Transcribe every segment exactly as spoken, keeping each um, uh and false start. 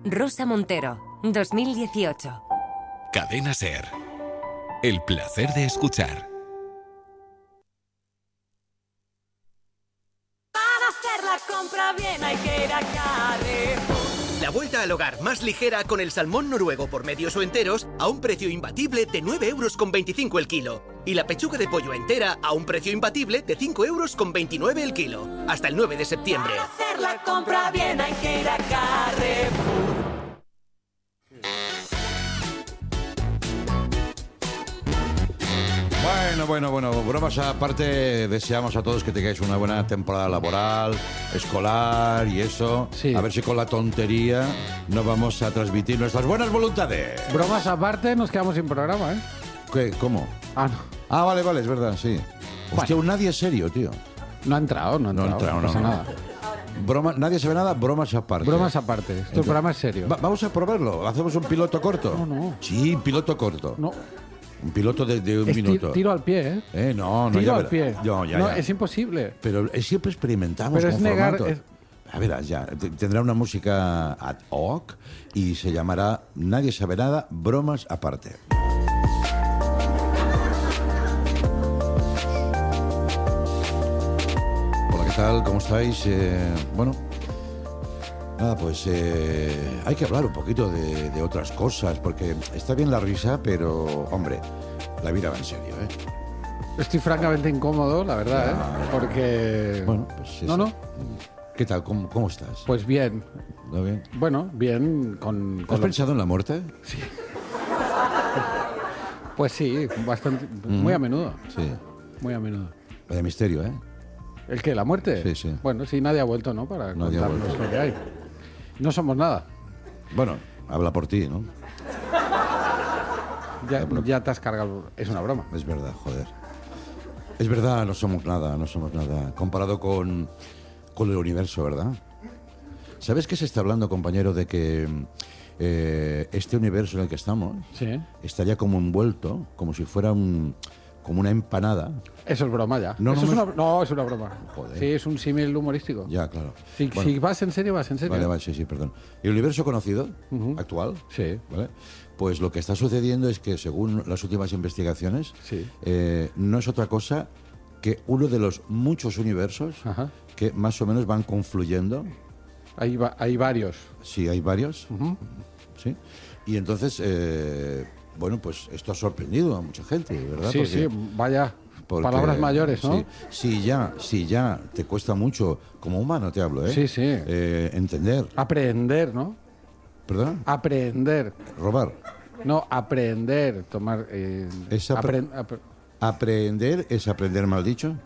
Rosa Montero, dos mil dieciocho. Cadena SER. El placer de escuchar. Para hacer la compra bien hay que ir a Carrefour. La vuelta al hogar más ligera con el salmón noruego por medios o enteros a un precio imbatible de nueve euros con veinticinco el kilo. Y la pechuga de pollo entera a un precio imbatible de cinco euros con veintinueve el kilo. Hasta el nueve de septiembre. Para hacer la compra bien hay que ir a Carrefour. Bueno, bueno, bueno, bromas aparte, deseamos a todos que tengáis una buena temporada laboral, escolar y eso. Sí. A ver si con la tontería no vamos a transmitir nuestras buenas voluntades. Bromas aparte, nos quedamos sin programa, ¿eh? ¿Qué? ¿Cómo? Ah, no. Ah, vale, vale, es verdad, sí. Hostia, un nadie es serio, tío. No ha entrado, no ha No ha entrado. entrado, no pasa no, no. nada. Broma, nadie sabe nada, bromas aparte. Bromas aparte. Este Entonces, programa es serio. va- vamos a probarlo, hacemos un piloto corto. No, no. Sí, piloto corto. No. Un piloto de, de un Es ti- minuto. tiro al pie, ¿eh? Eh, no, no, Tiro ya al verás. pie. No, ya, no, ya. es imposible. Pero es- siempre experimentamos Pero con es negar- formatos. es- A ver, ya, t- tendrá una música ad hoc y se llamará Nadie sabe nada, bromas aparte. Hola, ¿qué tal? ¿Cómo estáis? Eh, bueno, nada, pues eh, hay que hablar un poquito de, de otras cosas, porque está bien la risa, pero, hombre, la vida va en serio, ¿eh? Estoy francamente incómodo, la verdad, ¿eh? Porque... Bueno, pues No, eso. no. ¿Qué tal? ¿Cómo, cómo estás? Pues bien. ¿Todo bien? Bueno, bien con... con ¿Has lo- pensado en la muerte? Pues sí, bastante... Muy a menudo. Sí. Muy a menudo. Vaya misterio, ¿eh? ¿El qué? ¿La muerte? Sí, sí. Bueno, sí, nadie ha vuelto, ¿no? Para Nadie ha contarnos vuelto. lo que hay. No somos nada. Bueno, habla por ti, ¿no? Ya, ya te has cargado... Es una broma. Es verdad, joder. Es verdad, no somos nada, no somos nada. Comparado con, con el universo, ¿verdad? ¿Sabes qué se está hablando, compañero, de que eh, este universo en el que estamos Sí. estaría como envuelto, como si fuera un, como una empanada? Eso es broma ya. No, Eso no, es no una... no, es una broma. Joder. Sí, es un símil humorístico. Ya, claro. Si, Bueno, si vas en serio, vas en serio. Vale, vale, sí, sí, perdón. ¿El universo conocido, Ujú. actual? Sí. ¿Vale? Pues lo que está sucediendo es que, según las últimas investigaciones, Sí. eh, no es otra cosa que uno de los muchos universos Ajá. que más o menos van confluyendo. Hay, va- hay varios. Sí, hay varios. Ujú. Sí. Y entonces, eh, bueno, pues esto ha sorprendido a mucha gente, ¿verdad? Sí, Porque- sí, vaya. porque, Palabras mayores, ¿no? Sí, sí, ya, sí, ya te cuesta mucho, como humano te hablo, ¿eh? Sí, sí. Eh, entender. Aprender, ¿no? ¿Perdón? Aprender. Robar. No, aprender. Tomar... eh, Es apre- apren- apre- Aprender es aprender mal dicho.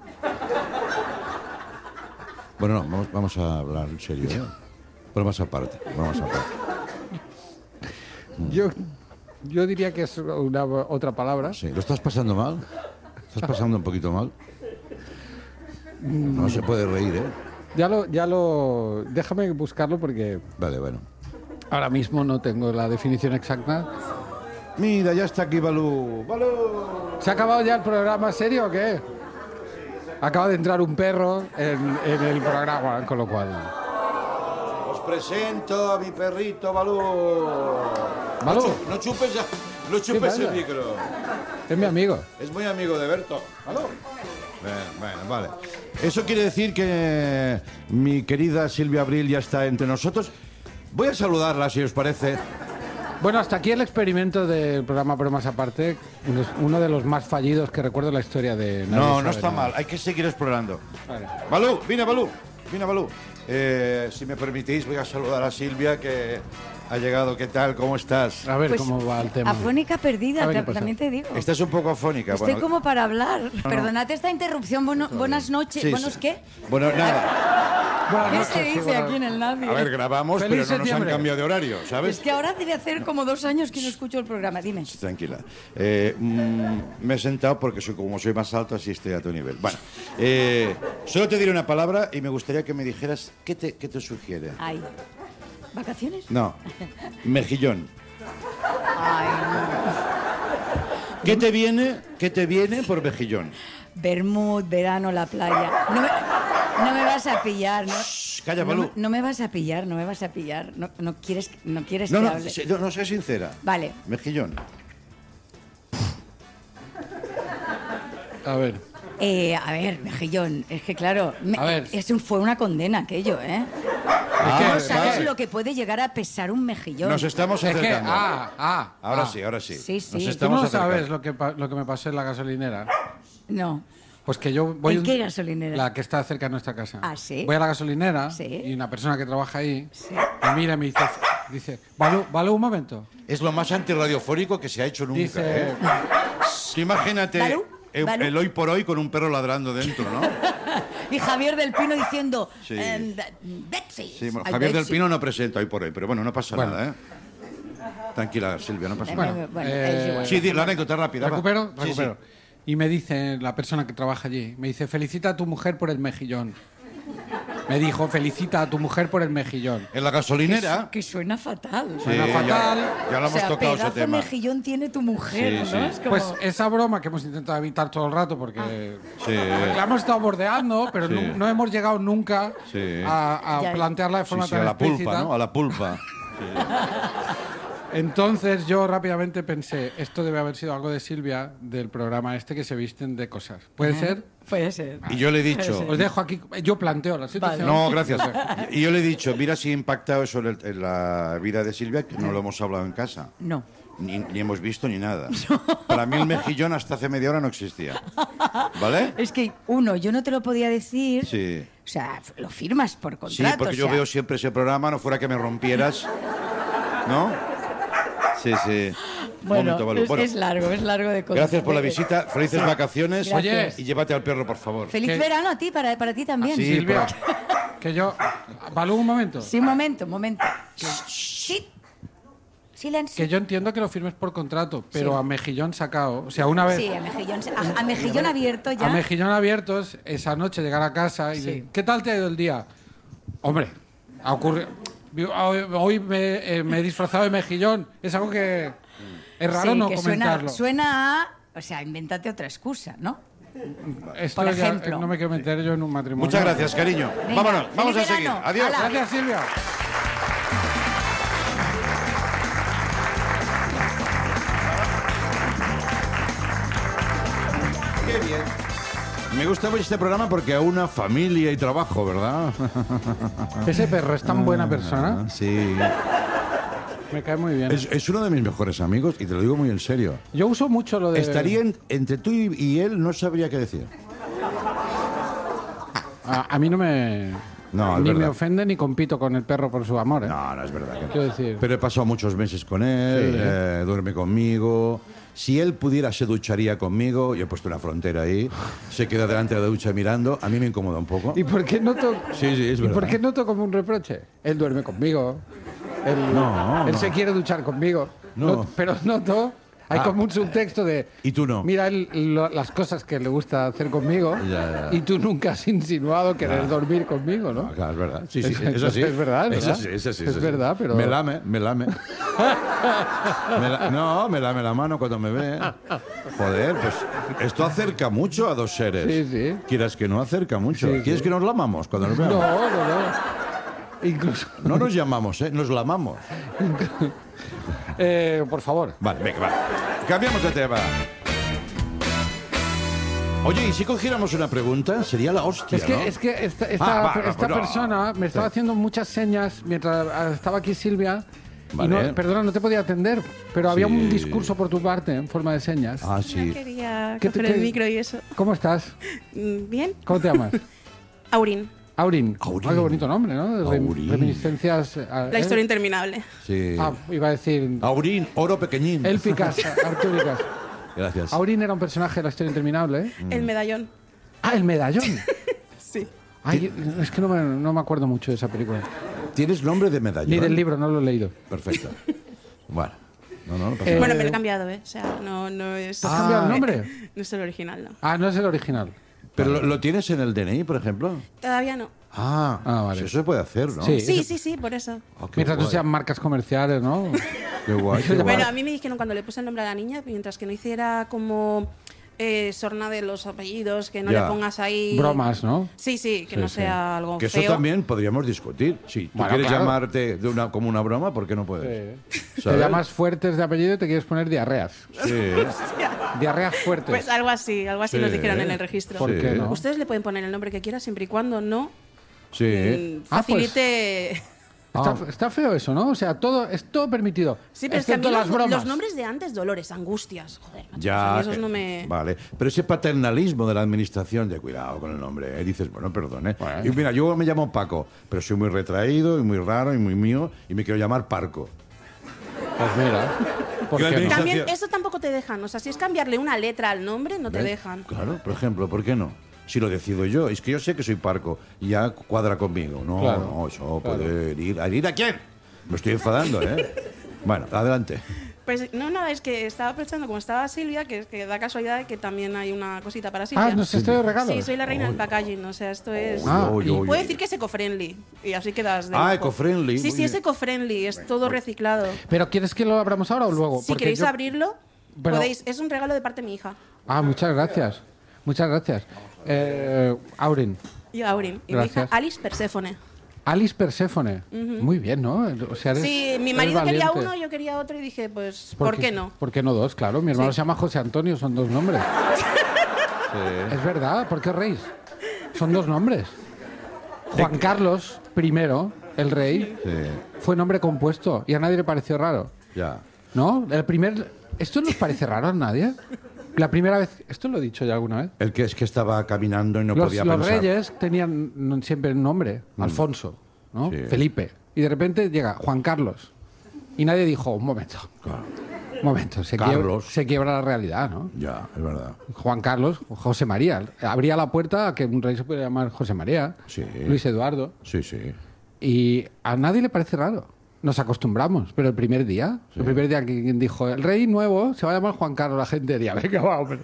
Bueno, no, vamos, vamos a hablar en serio, ¿eh? Bromas aparte, bromas aparte. yo, yo diría que es una otra palabra. Sí, ¿lo estás pasando mal? ¿Estás pasando un poquito mal? No se puede reír, ¿eh? Ya lo, ya lo... Déjame buscarlo porque Vale, bueno. ahora mismo no tengo la definición exacta. Mira, ya está aquí Balú. ¡Balú! ¿Se ha acabado ya el programa serio o qué? Acaba de entrar un perro en, en el programa, con lo cual... Os presento a mi perrito Balú. Balú. No, chu- no chupes, ya- no chupes pasa? el micro. Es mi amigo. Es muy amigo de Berto. ¿Balú? Bueno, bueno, vale. Eso quiere decir que mi querida Silvia Abril ya está entre nosotros. Voy a saludarla, si os parece. Bueno, hasta aquí el experimento del programa Bromas Aparte, uno- uno de los más fallidos que recuerdo en la historia de... Nadie No, sabe no está nada. mal. Hay que seguir explorando. Vale. Balú, vine Balú. Vine Balú. Eh, si me permitís, voy a saludar a Silvia, que ha llegado. ¿Qué tal? ¿Cómo estás? A ver Pues, cómo va el tema. Afónica perdida, A ver qué ta- pasa. también te digo. Estás un poco afónica. Estoy bueno. como para hablar. Perdonad esta interrupción. Bueno, buenas noches. Sí, ¿Buenos sí. qué? Bueno, nada. Buenas ¿Qué noches, se sí, dice buenas- aquí en el Nadie? A ver, grabamos, Feliz pero no nos han septiembre. cambiado de horario, ¿sabes? Es que ahora debe hacer como dos años que no escucho el programa. Dime. Tranquila. Eh, mm, me he sentado porque soy, como soy más alto, así estoy a tu nivel. Bueno, eh, solo te diré una palabra y me gustaría que me dijeras qué te, qué te sugiere. Ay. ¿Vacaciones? No, mejillón. Ay, ¿Qué te viene, qué te viene por mejillón? no. Bermud, verano, la playa. No me, No me vas a pillar, ¿no? Shh, calla, no, Balú. me- no me vas a pillar, no me vas a pillar. No, no quieres, no quieres No, que no, hable. sí, no, no, sé sincera. Vale. Mejillón. A ver. Eh, a ver, Mejillón, es que claro, me- A ver. es un, fue una condena aquello, ¿eh? Ah, No sabes vale. lo que puede llegar a pesar un mejillón. Nos estamos Es que, acercando. ah, ah. Ahora ah. sí, ahora sí. Sí, sí. Nos Tú Tú estamos no acercando. sabes lo que, pa- lo que me pasó en la gasolinera. No. Pues que yo voy... ¿En un- qué gasolinera? La que está cerca de nuestra casa. Ah, ¿sí? Voy a la gasolinera Sí. y una persona que trabaja ahí Sí. me mira y me dice, dice Balú, Balú, un momento. Es lo más antirradiofónico que se ha hecho nunca. Dice, ¿eh? Tú imagínate ¿Balú? el, ¿Balú? el hoy por hoy con un perro ladrando dentro, ¿no? Y Javier del Pino diciendo, Sí. em, Be- Betsy. Sí, bueno, Ay, Javier del Betsy. Pino no presenta hoy por hoy, pero bueno, no pasa Bueno. nada, ¿eh? Tranquila, Silvia, no pasa Bueno, nada. bueno, eh, es igual. Sí, di la anécdota rápida. va. ¿recupero? Sí, sí. Recupero. Y me dice la persona que trabaja allí, me dice, felicita a tu mujer por el mejillón. Me dijo, felicita a tu mujer por el mejillón. En la gasolinera. Que suena fatal. Sí, Suena ya- fatal. Ya, lo hemos o sea, tocado ese pedazo tema. mejillón tiene tu mujer, Sí, ¿no? sí. Es como... Pues esa broma que hemos intentado evitar todo el rato porque Sí. la hemos estado bordeando, pero Sí. no, no hemos llegado nunca Sí. a, a Ya. plantearla de Sí, forma sí, tan a la explícita. pulpa, ¿no? A la pulpa. Entonces yo rápidamente pensé, esto debe haber sido algo de Silvia del programa este que se visten de cosas. ¿Puede ser? Puede ser. Y yo le he dicho... Os dejo aquí, yo planteo la situación. No, gracias. Y yo le he dicho, mira si ha impactado eso en, el- en la vida de Silvia, que no lo hemos hablado en casa. No. Ni, ni hemos visto ni nada. Para mí el mejillón hasta hace media hora no existía. ¿Vale? Es que, uno, yo no te lo podía decir. Sí. O sea, lo firmas por Sí, contrato. porque o yo sea, veo siempre ese programa, no fuera que me rompieras. ¿No? Sí, sí. Bueno, Momento, Balú. es, Bueno, es largo, es largo de contar. gracias por la visita, felices vacaciones. Gracias. Y llévate al perro, por favor. Feliz ¿Qué? verano a ti, para, para ti también. Sí, Silvia, por- que yo... Balú, un momento. Sí, un momento, un momento. Sí. Silencio. Que yo entiendo que lo firmes por contrato, pero Sí. a mejillón sacado. O sea, una vez... Sí, a mejillón, a, a mejillón abierto ya. A mejillón abiertos, esa noche llegar a casa y Sí. decir, ¿qué tal te ha ido el día? Hombre, ha ocurrido... Hoy, hoy me, eh, me he disfrazado de mejillón. Es algo que... Es raro Sí, no que comentarlo. Suena, suena a... O sea, invéntate otra excusa, ¿no? Esto por ya, ejemplo. eh, no me quiero meter yo en un matrimonio. Muchas gracias, cariño. Venga, Vámonos, vamos a feliz seguir. verano. Adiós. Hala. Gracias, Silvia. Qué bien. Me gusta mucho este programa porque a una familia y trabajo, ¿verdad? Ese perro es tan buena persona. Sí. Me cae muy bien. Es, es uno de mis mejores amigos y te lo digo muy en serio. Yo uso mucho lo de... Estaría en- entre tú y, y él, no sabría qué decir. A, a mí no me... No, es ni me verdad. ofende ni compito con el perro por su amor, ¿eh? No, no es verdad. que no. Quiero decir... Pero he pasado muchos meses con él, Sí. eh, duerme conmigo. Si él pudiera, se ducharía conmigo. Yo he puesto una frontera ahí. Se queda delante de la ducha mirando. A mí me incomoda un poco. ¿Y por qué noto, Sí, sí, es ¿y verdad. por qué noto como un reproche? Él duerme conmigo. Él, No, él no. se quiere duchar conmigo. No. Not- pero noto... Hay Ah, como un subtexto de... y tú no. Mira él, lo- las cosas que le gusta hacer conmigo Ya, ya. y tú nunca has insinuado querer dormir conmigo, ¿no? Ah, claro, es verdad. Sí, sí, Es- es así. es verdad, Es ¿verdad? así, es así. Es así. verdad, pero- Me lame, me lame. Me la- No, me lame la mano cuando me ve. Joder, pues esto acerca mucho a dos seres. Sí, sí. Quieras que no, acerca mucho. Sí, ¿Quieres sí. que nos lamamos cuando nos No, veamos? no, no. Incluso... No nos llamamos, ¿eh? Nos lamamos. Eh, por favor. Vale, venga, vale. Cambiamos de tema. Oye, ¿y si cogiéramos una pregunta? Sería la hostia, Es que, ¿no? es que esta, esta, Ah, va, esta no, no. persona me estaba Sí. haciendo muchas señas mientras ah, estaba aquí Silvia. Y Vale. no, perdona, no te podía atender, pero había Sí. un discurso por tu parte en forma de señas. Ah, sí. Quería ¿Qué te- coger el qué- micro y eso. ¿Cómo estás? Mm, Bien. ¿Cómo te llamas? Aurin, Aurin. Aurin. Ah, qué bonito nombre, ¿no? De rem- Aurin. Reminiscencias. ah, la ¿eh? historia interminable. Sí. Ah, iba a decir. Aurín, oro pequeñín. Élficas, artúricas. Gracias. Aurin era un personaje de la historia interminable, ¿eh? El medallón. Ah, el medallón. Sí. Ay, es que no me, no me acuerdo mucho de esa película. ¿Tienes nombre de medallón? Ni del libro, no lo he leído. Perfecto. Bueno. No, no, no pasa Eh, nada. Bueno, me lo he cambiado, ¿eh? O sea, no, no es. ¿Te has cambiado el nombre? No es el original, no. Ah, no es el original. ¿Pero lo, lo tienes en el D N I, por ejemplo? Todavía no. Ah, Ah, vale. pues eso se puede hacer, ¿no? Sí. Sí, eso- sí, sí, por eso. Ah, qué Mientras no guay. sean marcas comerciales, ¿no? Qué guay, qué Bueno, guay. Bueno, a mí me dijeron cuando le puse el nombre a la niña, mientras que no hiciera como eh, sorna de los apellidos, que no Ya. le pongas ahí... Bromas, ¿no? Sí, sí, que Sí, no sí. sea algo Que feo. eso también podríamos discutir. Si tú Bueno, quieres claro. llamarte de una, como una broma, ¿por qué no puedes? Te ¿Sabes? llamas Fuertes de apellido y te quieres poner diarreas. Sí. Diarreas fuertes. Pues algo así, algo así Sí. nos dijeron en el registro. ¿Por Sí. qué no? Ustedes le pueden poner el nombre que quieran siempre y cuando no Sí. mm, Ah, pues- facilite... Está, Ah. está feo eso, ¿no? O sea, todo es todo permitido. Sí, pero es que a mí excepto los, las bromas. los nombres de antes, Dolores, Angustias, joder, macho, Ya, a mí esos eh, no me... vale. Pero ese paternalismo de la administración, de cuidado con el nombre, ¿eh? Dices, bueno, perdón, ¿eh? Bueno. Y mira, yo me llamo Paco, pero soy muy retraído y muy raro y muy mío y me quiero llamar Parco. Pues mira. ¿por Yo qué no? administra- También Estación. eso tampoco te dejan, o sea, si es cambiarle una letra al nombre, no te ¿Ves? dejan. Claro, por ejemplo, ¿por qué no? Si lo decido yo, es que yo sé que soy Parco y ya cuadra conmigo. No, Claro, no, eso claro. puede herir. ¿Herir a quién? Me estoy enfadando, ¿eh? Bueno, adelante. Pues no, nada, es que estaba pensando, como estaba Silvia, que, que da casualidad de que también hay una cosita para Silvia. Ah, ¿nos estoy de regalos? Sí, soy la reina del packaging, o sea, esto es... Ah, Oye, y- oye, Puedo oye. decir que es eco-friendly, y así quedas de Ah, lujo. eco-friendly, Sí, muy sí, bien. es eco-friendly, es todo reciclado. ¿Pero quieres que lo abramos ahora o luego? Si Porque queréis yo- abrirlo, Pero- podéis. Es un regalo de parte de mi hija, Ah, muchas gracias. Muchas gracias. Eh, Aurin, y Aurin, y mi hija Gracias. Alice Perséfone. Alice Perséfone. Muy bien, ¿no? O sea, eres- Sí, mi eres marido quería valiente. uno, yo quería otro, y dije, pues, ¿por, qué no? ¿Por qué no dos? Claro, mi hermano Sí. se llama José Antonio, son dos nombres. Es verdad, ¿por qué reís? Son dos nombres. Juan Carlos I, el rey, Sí, fue nombre compuesto y a nadie le pareció raro. ya. ¿No? El primer... ¿Esto nos parece raro a nadie? La primera vez... ¿Esto lo he dicho ya alguna vez? El que es que estaba caminando y no los podía los pensar. reyes tenían no, siempre un nombre, Alfonso, ¿no? Sí. Felipe. Y de repente llega Juan Carlos. Y nadie dijo, un momento, Claro. un momento, se, quiebra, Carlos. se quiebra la realidad, ¿no? Ya, es verdad. Juan Carlos, José María. Abría la puerta a que un rey se pudiera llamar José María, Sí. Luis Eduardo. Sí, sí. Y a nadie le parece raro. Nos acostumbramos, pero el primer día, el primer día que alguien dijo, el rey nuevo se va a llamar Juan Carlos, la gente diría, venga, va, hombre.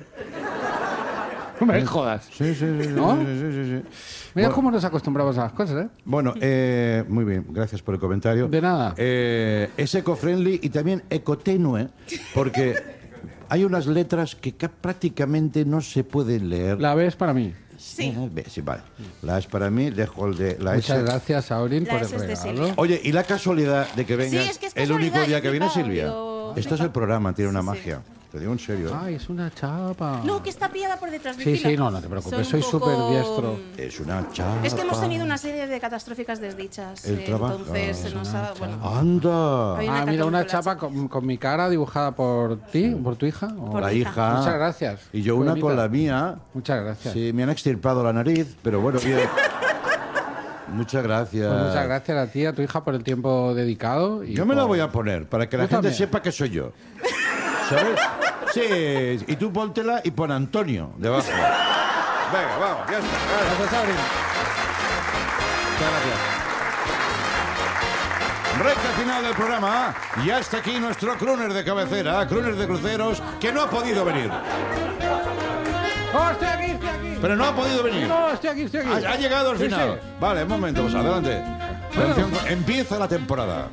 No me jodas. Sí, sí, sí. sí, ¿No? sí, sí, sí, sí. Mira Bueno, cómo nos acostumbramos a las cosas, ¿eh? Bueno, eh, muy bien, gracias por el comentario. De nada. Eh, es eco-friendly y también ecotenue, porque hay unas letras que ca- prácticamente no se pueden leer. La B es para mí. Sí. Eh, ve, sí, vale. La es para mí, dejo el de la Muchas S. gracias, Aurin, La por el S es de regalo. Silvia. Oye, y la casualidad de que vengas Sí, es que es el único casualidad, día yo que viene flipaba, Silvia. digo, Esto es flipa. el programa, tiene una Sí, sí. magia. Te digo en serio. ¿eh? Ay, es una chapa. No, que está pillada por detrás. Sí, Vigila. sí, no, no te preocupes, Soy soy un poco- súper diestro. Es una chapa. Es que hemos tenido una serie de catastróficas desdichas. El eh, trabajo. entonces se nos ha. Bueno, ¡Anda! Hay Ah, una mira, una católica, chapa con, con mi cara dibujada por ti, por tu hija. ¿o? Por La mi hija. hija. Muchas gracias. Y yo Qué una bonita. con la mía. Muchas gracias. Sí, me han extirpado la nariz, pero bueno, bien. Muchas gracias. Pues muchas gracias a ti, a tu hija, por el tiempo dedicado. Y Yo me la por- voy a poner para que la Yo gente también. sepa que soy yo. ¿Sabes? Sí, y tú póntela y pon Antonio debajo. Venga, vamos, ya está. Gracias, Aurin. Muchas gracias. Recta final del programa. Y hasta aquí nuestro crooner de cabecera, crooner de cruceros, que no ha podido venir. ¡Oh, estoy aquí, estoy aquí! Pero no ha podido venir. No, estoy aquí, estoy aquí. Ha, ha llegado al Sí, final. sí. Vale, un momento, pues adelante. Atención, empieza la temporada.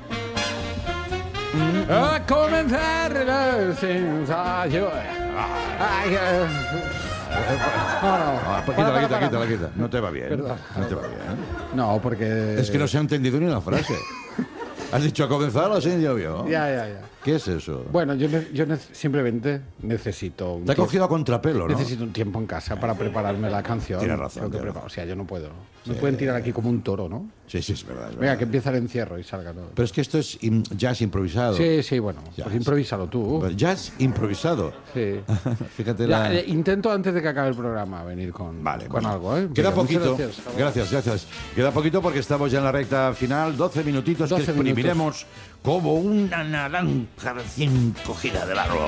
A comenzar el ensayo. Ay, eh. No, no. Ah, Para, quítala, para, quita, para. quítala, quita. No te va bien. Perdón. No te va bien. No, porque... Es que no se ha entendido ni la frase. Has dicho a comenzar así, yo vio. Ya, ya, ya. ¿Qué es eso? Bueno, yo, ne- yo ne- simplemente necesito... un Te ha tiempo- cogido a contrapelo, ¿no? Necesito un tiempo en casa para prepararme la canción. Tienes razón, Tengo que tienes preparar- O sea, yo no puedo. Me pueden tirar aquí como un toro, ¿no? Sí, sí, es verdad. es Venga, verdad. que empieza el encierro y salga todo. Pero es que esto es im- jazz improvisado. Sí, sí, bueno. Ya, Pues sí. improvísalo tú. Pues Jazz improvisado. Sí. Fíjate Ya, la... eh, intento antes de que acabe el programa venir con, Vale, con bueno. algo, ¿eh? Queda Venga, muchas poquito. Gracias. Gracias, gracias. Queda poquito porque estamos ya en la recta final. doce minutitos que doce exprimiremos como una naranja recién cogida del árbol.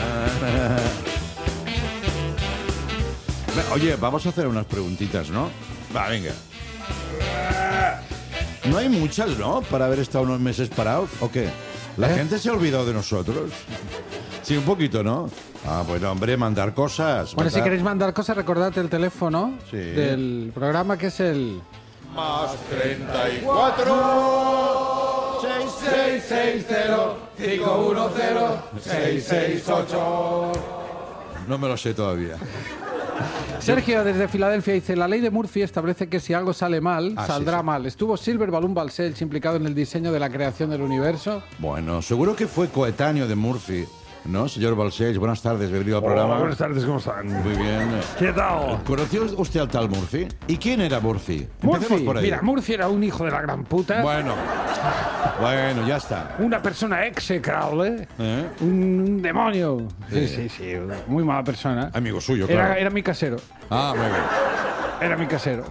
Oye, vamos a hacer unas preguntitas, ¿no? Va, venga. No hay muchas, ¿no? Para haber estado unos meses parados, ¿o qué? ¿La ¿Eh? gente se ha olvidado de nosotros? Sí, un poquito, ¿no? Ah, bueno, hombre, mandar cosas. Bueno, si ¿verdad? queréis mandar cosas, recordad el teléfono Sí. del programa, que es el... Más treinta y cuatro seis seis cero cinco uno cero seis seis ocho. no me lo sé todavía. Sergio, desde Filadelfia, dice: la ley de Murphy establece que si algo sale mal, Ah, saldrá sí, sí. mal. ¿Estuvo Silver Balloon Balcells implicado en el diseño de la creación del universo? Bueno, seguro que fue coetáneo de Murphy, ¿no, señor Balcells? Buenas tardes, bienvenido al programa. Buenas tardes, ¿cómo están? Muy bien. ¿Qué tal? ¿Conoció usted al tal Murphy? ¿Y quién era Murphy? Empecemos Murphy, por ahí. mira, Murphy era un hijo de la gran puta, Bueno, bueno, ya está. una persona execrable, ¿Eh? un demonio. Sí, Sí. sí, sí, muy mala persona. Amigo suyo, claro. Era, era mi casero, Ah, muy bien. era mi casero.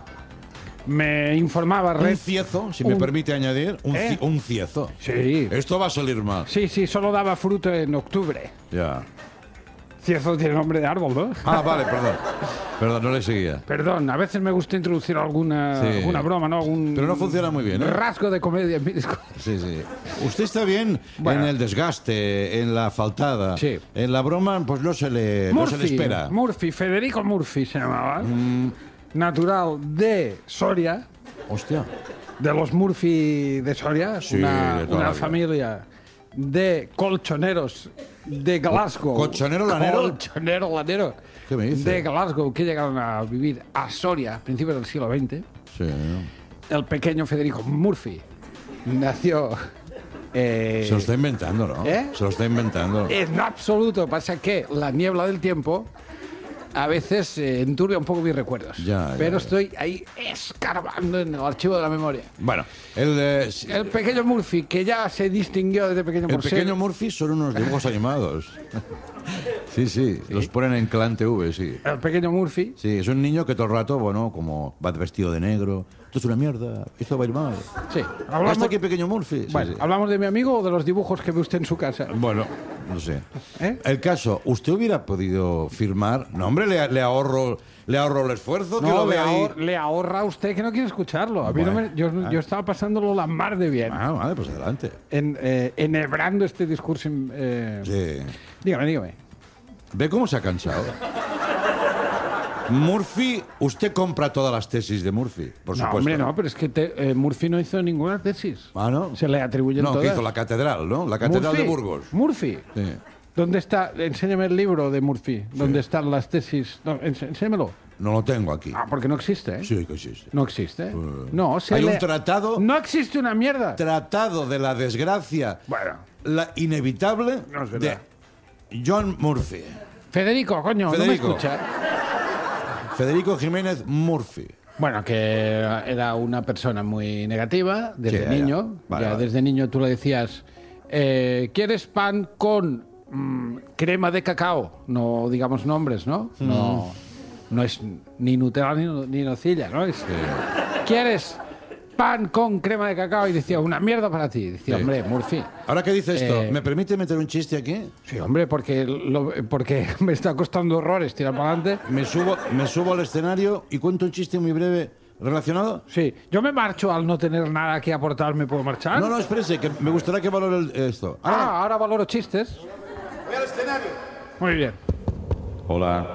Me informaba Un red. ciezo, si me un- permite añadir, un, ¿Eh? ci- un ciezo. Sí. Esto va a salir mal. Sí, sí, solo daba fruto en octubre. Ya. Ciezo tiene nombre de árbol, ¿no? Ah, vale, perdón. Perdón, no le seguía. Perdón, a veces me gusta introducir alguna, Sí. alguna broma, ¿no? Algún Pero no funciona muy bien, ¿eh? rasgo de comedia en mi discurso. Sí, sí. Usted está bien Bueno. en el desgaste, en la faltada. Sí. En la broma, pues no se le, no se le espera. Murphy, Federico Murphy se llamaba. Mm. Natural de Soria, Hostia. de los Murphy de Soria, Sí, una, de toda una la vida. familia de colchoneros de Glasgow. ¿Colchonero lanero? Colchonero lanero. ¿Qué me dice? De Glasgow, que llegaron a vivir a Soria a principios del siglo veinte. Sí. El pequeño Federico Murphy nació... eh, Se lo está inventando, ¿no? ¿Eh? Se lo está inventando. En absoluto. Pasa que la niebla del tiempo a veces eh, enturbia un poco mis recuerdos. Ya, ya, pero ya. estoy ahí escarbando en el archivo de la memoria. Bueno, el, eh, El pequeño Murphy, que ya se distinguió desde pequeño el por ser- pequeño Murphy son unos dibujos animados. Sí, sí, los ponen en Clan T V, sí. El pequeño Murphy. Sí, es un niño que todo el rato, bueno, como va vestido de negro. Esto es una mierda, esto va a ir mal. Sí. ¿Hasta Hablamos, aquí, pequeño Murphy? Sí, bueno, sí. ¿hablamos de mi amigo o de los dibujos que ve usted en su casa? Bueno, no sé. ¿Eh? El caso, ¿usted hubiera podido firmar? No, hombre, le, le ahorro le ahorro el esfuerzo que No, lo le, ve ahí. ahor- le ahorra a usted que no quiere escucharlo. A mí no Bueno. me- yo, Ah. yo estaba pasándolo la mar de bien. Ah, vale, pues adelante. En, eh, enhebrando este discurso. eh, Sí. Dígame, dígame. ¿Ve cómo se ha cansado? Murphy, usted compra todas las tesis de Murphy, por No, supuesto. hombre, no, pero es que te- eh, Murphy no hizo ninguna tesis. Ah, ¿no? Se le atribuyen No, todas. que hizo la catedral, ¿no? La catedral Murphy, de Burgos. Murphy. Sí. ¿Dónde está? Enséñame el libro de Murphy. ¿Dónde están las tesis? No, ens- enséñamelo. No lo tengo aquí. Ah, porque no existe, ¿eh? Sí que existe. No existe. no, se Hay le- un tratado, No existe una mierda. tratado de la desgracia, Bueno. la inevitable No es de verdad. John Murphy. Federico, coño, Federico. no me escucha. Federico Jiménez Murphy. Bueno, que era una persona muy negativa desde Sí, ya, niño. ya. Vale, Ya vale. desde niño tú le decías, eh, ¿quieres pan con mm, crema de cacao? No digamos nombres, ¿no? Mm. No, no es ni Nutella ni, ni nocilla, ¿no? Es, ¿quieres pan con crema de cacao? Y decía, una mierda para ti. Decía, Sí. hombre, Murphy. Ahora que dice esto, Eh, ¿me permite meter un chiste aquí? Sí, hombre, porque, lo- porque me está costando horrores tirar para adelante. Me subo, me subo al escenario y cuento un chiste muy breve relacionado. Sí, yo me marcho al no tener nada que aportar, ¿me puedo marchar? No, no, espérese, que me gustaría que valore el- esto. Ah, ahora valoro chistes. voy al escenario. Muy bien. Hola.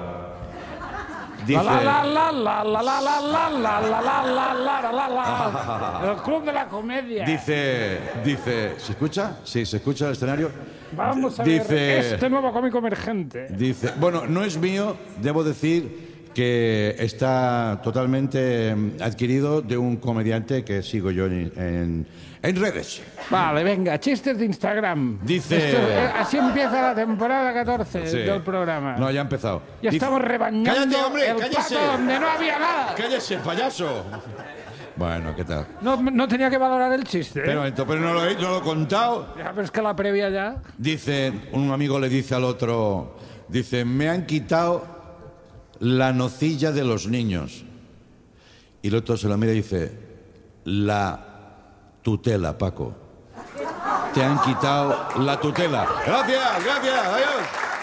Dice, La la la la la la la la la la la la la la la la. El club de la comedia. dice, dice, ¿se escucha? Sí, se escucha el escenario. Vamos a dice, ver este nuevo cómico emergente. Dice, bueno, no es mío, debo decir que está totalmente mm, adquirido de un comediante que sigo yo en, en, en redes. Vale, venga, chistes de Instagram. Dice- Esto- eh, así empieza la temporada catorce Sí. del programa. No, ya ha empezado. Ya Dice- estamos rebañando ¡Cállate, hombre! el ¡Cállese! plato donde no había nada. ¡Cállese, payaso! Bueno, ¿qué tal? No, no tenía que valorar el chiste. ¿eh? Pero, pero no, lo he, no lo he contado. Ya, pero es que la previa ya. Dice, un amigo le dice al otro, dice, me han quitado la nocilla de los niños. Y el otro se lo mira y dice, la tutela, Paco. Te han quitado la tutela. Gracias, gracias, adiós.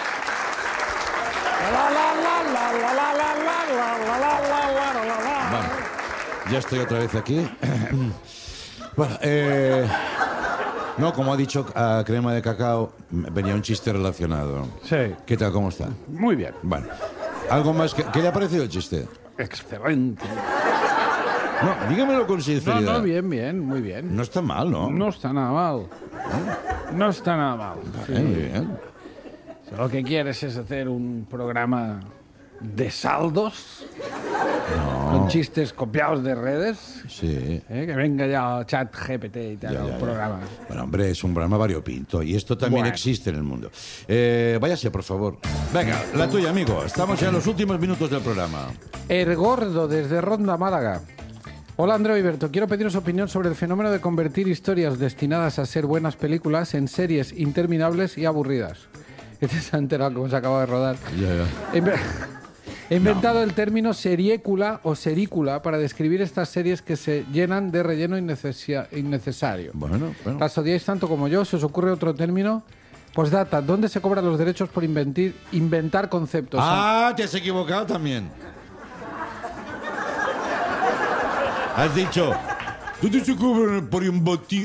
La la la la la la la la la la la la la la la. Bueno, ya estoy otra vez aquí. Bueno, eh, no, como ha dicho a Crema de Cacao, venía un chiste relacionado. Sí. ¿Qué tal, cómo está? Muy bien. Bueno, ¿algo más? que- ¿Qué le ha parecido el chiste? Excelente. No, dígamelo con No, sinceridad. no, bien, bien, muy bien. No está mal, ¿no? No está nada mal. No está nada mal. Sí. Eh, muy bien. Lo que quieres es hacer un programa de saldos, No. con chistes copiados de redes. Sí. ¿Eh? Que venga ya Chat G P T y te Ya, haga ya, un ya. programa. Bueno, hombre, es un programa variopinto y esto también Bueno. existe en el mundo. Eh, váyase, por favor. Venga, la tuya, amigo. Estamos ya en los últimos minutos del programa. El Gordo, desde Ronda, Málaga. Hola, Andreu y Berto. Quiero pediros opinión sobre el fenómeno de convertir historias destinadas a ser buenas películas en series interminables y aburridas. Este se ha enterado cómo se acaba de rodar. Ya, ya. He inve- he inventado el término seriécula o serícula para describir estas series que se llenan de relleno innecesia- innecesario. Bueno, bueno. ¿Las odiáis tanto como yo? ¿Se os ocurre otro término? Postdata, ¿dónde se cobran los derechos por inventir, inventar conceptos? Ah, te has equivocado también. Has dicho. ¿Tú te se cobran por invotar?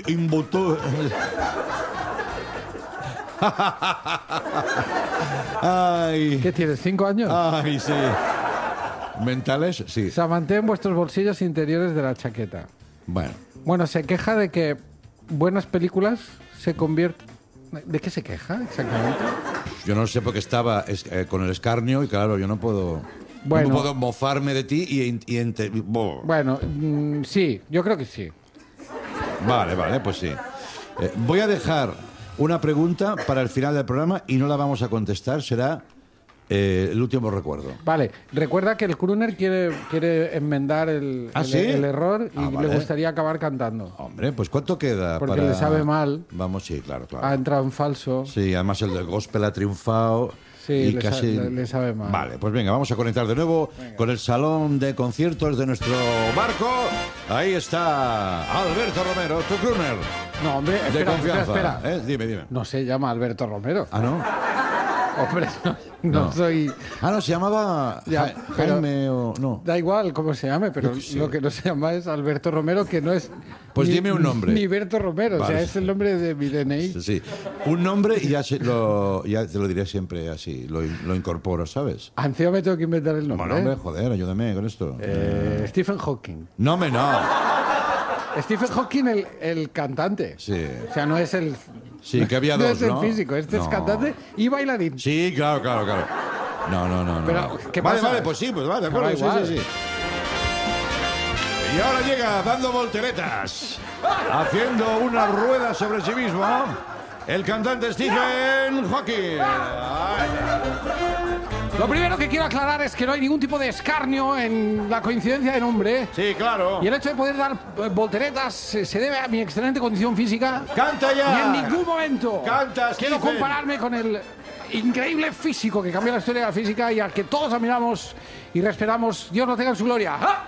Ay. ¿Qué tienes, cinco años? Ay, sí. ¿Mentales? Sí. Se mantén vuestros bolsillos interiores de la chaqueta. Bueno. Bueno, se queja de que buenas películas se convierten... ¿De qué se queja exactamente? Yo no sé por qué estaba es- eh, con el escarnio y claro, yo no puedo... Bueno. No puedo mofarme de ti y... y ente- bo. Bueno, mm, sí, yo creo que sí. Vale, vale, pues sí. Eh, voy a dejar una pregunta para el final del programa y no la vamos a contestar, será eh, el último recuerdo. Vale, recuerda que el crooner quiere, quiere enmendar el, ¿Ah, el- sí? el error y Ah, vale. le gustaría acabar cantando. Hombre, pues ¿cuánto queda? Porque para- le sabe mal. Vamos, sí, claro, claro. Ha entrado en falso. Sí, además el del gospel ha triunfado. Sí, y le sa- casi... le- le sabe mal. Vale, pues venga, vamos a conectar de nuevo con el salón de conciertos de nuestro barco. Ahí está Alberto Romero, tu crooner No, hombre, de espera, espera, confianza. espera. ¿Eh? Dime, dime. No se llama Alberto Romero. Ah, ¿no? Hombre, no, no No. soy... Ah, no, se llamaba Ya, Ja- pero- Jaime o... No. Da igual cómo se llame, pero Yo qué sé. lo que no se llama es Alberto Romero, que no es... Pues ni- dime un nombre. Ni Berto Romero, o Vale. sea, es el nombre de mi D N I. Sí, sí. Un nombre y ya, se- lo, ya te lo diré siempre así, lo, in- lo incorporo, ¿sabes? Ah, encima me tengo que inventar el nombre. Bueno, hombre, ¿eh? joder, ayúdame con esto. Eh, Stephen Hawking. No, me no. Stephen Hawking, el, el cantante. Sí. O sea, no es el... Sí, que había no dos, es ¿no? el físico, este es No. cantante y bailarín. Sí, claro, claro, claro. No, no, no, no. Pero, ¿qué vale, pasa? vale, pues sí, pues vale, de Me acuerdo, da sí, igual. sí, sí. Y ahora llega dando volteretas, haciendo una rueda sobre sí mismo, el cantante Stephen Hawking. Ay. Lo primero que quiero aclarar es que no hay ningún tipo de escarnio en la coincidencia de nombre. Sí, claro. Y el hecho de poder dar eh, volteretas se se debe a mi excelente condición física. ¡Canta Y ya! en ningún momento Canta, quiero Stephen. compararme con el increíble físico que cambió la historia de la física y al que todos admiramos y respetamos. Dios lo tenga en su gloria. ¡Ah!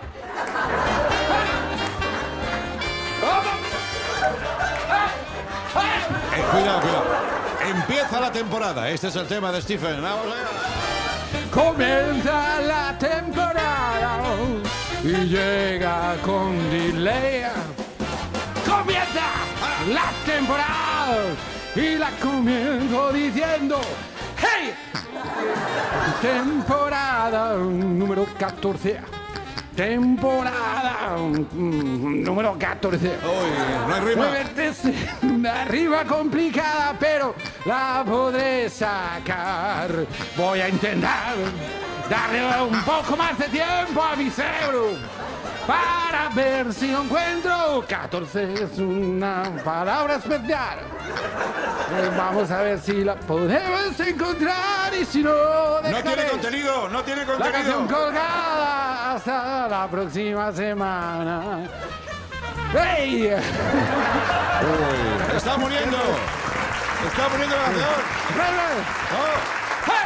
Eh, cuidado, cuidado. Empieza la temporada. Este es el tema de Stephen. Vamos allá. Comienza la temporada y llega con delay. Comienza la temporada y la comienzo diciendo ¡Hey! Temporada número catorce. Temporada mm, número catorce. Uy, no hay rima. Muévete, una rima complicada, pero la podré sacar. Voy a intentar darle un poco más de tiempo a mi cerebro para ver si lo encuentro. catorce es una palabra especial. Pues vamos a ver si la podemos encontrar y si no, No tiene dejaré contenido, no tiene la canción contenido. colgada hasta la próxima semana. ¡Hey! Uy, está muriendo. Está muriendo la canción. Oh.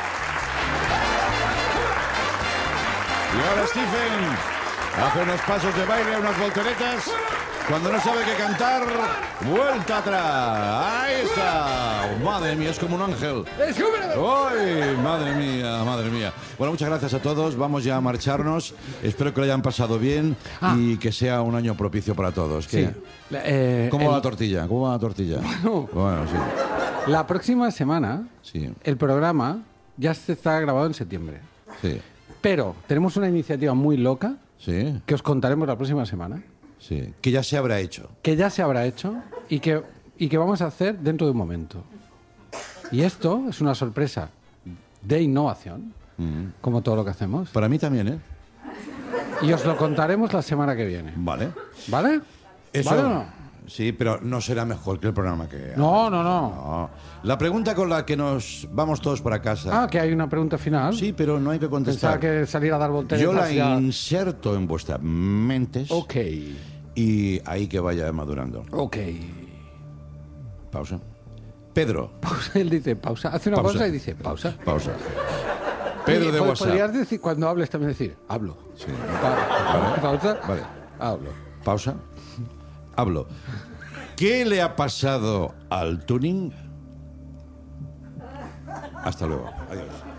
Y ahora Stephen hace unos pasos de baile, unas volteretas. Cuando no sabe qué cantar, vuelta atrás. Ahí está. Oh, madre mía, es como un ángel. ¡Descúbrelo! ¡Ay, madre mía, madre mía! Bueno, muchas gracias a todos. Vamos ya a marcharnos. Espero que lo hayan pasado bien Ah. y que sea un año propicio para todos. ¿Qué? Sí. Eh, ¿Cómo va el- la tortilla? ¿Cómo va la tortilla? Bueno, sí. La próxima semana, Sí, el programa ya se está grabado en septiembre. sí, Pero tenemos una iniciativa muy loca sí, que os contaremos la próxima semana, sí. Que ya se habrá hecho. que ya se habrá hecho y que, y que vamos a hacer dentro de un momento. Y esto es una sorpresa de innovación, Mm. como todo lo que hacemos. Para mí también, ¿eh? Y os lo contaremos la semana que viene. Vale. ¿Vale? Eso, ¿Vale o no? Sí, pero no será mejor que el programa que... No, no, no. No. La pregunta con la que nos vamos todos para casa... Ah, que hay una pregunta final. Sí, pero no hay que contestar. Pensaba que salir a dar volteretas Yo la ya- inserto en vuestras mentes Ok, y ahí que vaya madurando. ok. Pausa. Pedro. Pausa, él dice pausa. Hace una Pausa. pausa y dice pausa. Pausa. Pedro Y de pod- WhatsApp. Podrías decir, cuando hables también decir, hablo. Sí. Pa- Vale. Pausa. Vale. Hablo. Pausa. Hablo. ¿Qué le ha pasado al tuning? Hasta luego. Adiós.